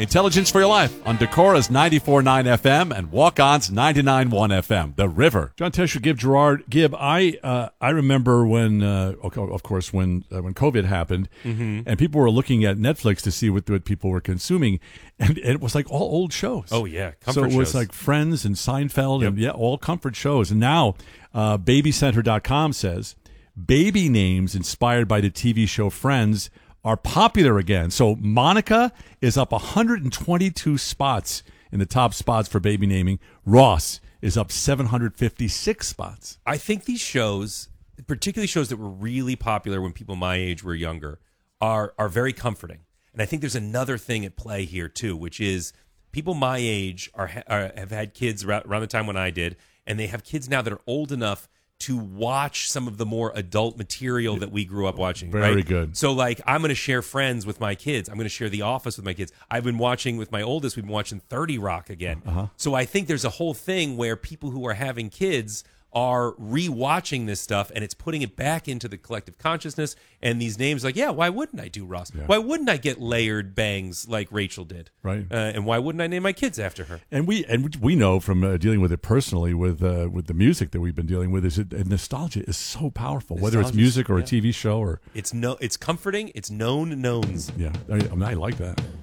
Intelligence for Your Life on Decora's 94.9 FM and Walk-On's 99.1 FM. The River. John Tesher, Gibb. I remember when, of course, when COVID happened, and people were looking at Netflix to see what people were consuming, and it was like all old shows. Oh yeah, comfort so it was shows. like Friends and Seinfeld, and all comfort shows. And now, BabyCenter.com says baby names inspired by the TV show Friends are popular again. So Monica is up 122 spots in the top spots for baby naming. Ross is up 756 spots. I think these shows, particularly shows that were really popular when people my age were younger, are very comforting. And I think there's another thing at play here too, which is people my age have had kids around the time when I did, and they have kids now that are old enough to watch some of the more adult material that we grew up watching. Very good. So, like, I'm going to share Friends with my kids. I'm going to share The Office with my kids. I've been watching with my oldest. We've been watching 30 Rock again. So I think there's a whole thing where people who are having kids are rewatching this stuff, and it's putting it back into the collective consciousness. And these names, like, why wouldn't I do Ross? Yeah. Why wouldn't I get layered bangs like Rachel did? Right. And why wouldn't I name my kids after her? And we know from dealing with it personally with the music that we've been dealing with is nostalgia is so powerful, whether it's music or a TV show or it's comforting. It's known knowns. Yeah, I like that.